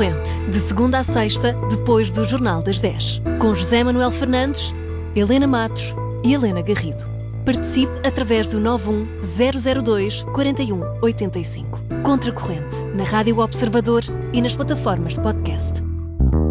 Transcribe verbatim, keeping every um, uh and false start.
Corrente, de segunda a sexta, depois do Jornal das dez, com José Manuel Fernandes, Helena Matos e Helena Garrido. Participe através do nove um zero zero dois quatro um oito cinco. Contracorrente, na Rádio Observador e nas plataformas de podcast.